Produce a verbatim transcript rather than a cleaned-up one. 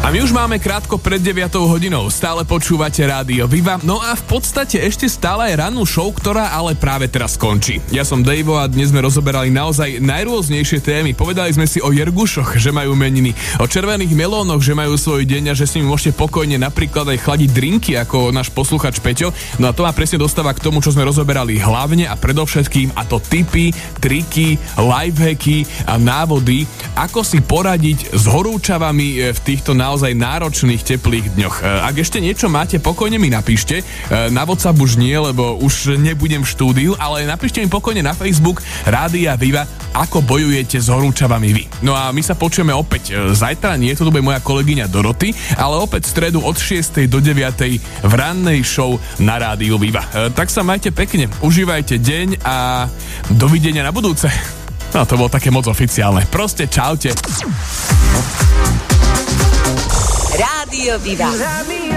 A my už máme krátko pred deviatou hodinou, stále počúvate Rádio Viva, no a v podstate ešte stále aj rannú show, ktorá ale práve teraz skončí. Ja som Dejvo a dnes sme rozoberali naozaj najrôznejšie témy. Povedali sme si o jergušoch, že majú meniny, o červených melónoch, že majú svoj deň a že s nimi môžete pokojne napríklad aj chladiť drinky, ako náš posluchač Peťo. No a to ma presne dostáva k tomu, čo sme rozoberali hlavne a predovšetkým, a to tipy, triky, lifehacky a návody, ako si poradiť s horúčavami v týchto naozaj náročných teplých dňoch. Ak ešte niečo máte, pokojne mi napíšte. Na WhatsApp už nie, lebo už nebudem v štúdiu, ale napíšte mi pokojne na Facebook Rádia Viva, ako bojujete s horúčavami vy. No a my sa počujeme opäť zajtra, nie, to bude moja kolegyňa Doroty, ale opäť v stredu od šiestej do deviatej v rannej show na Rádiu Viva. Tak sa majte pekne, užívajte deň a dovidenia na budúce. No to bolo také moc oficiálne. Proste čaute. Rádio Viva.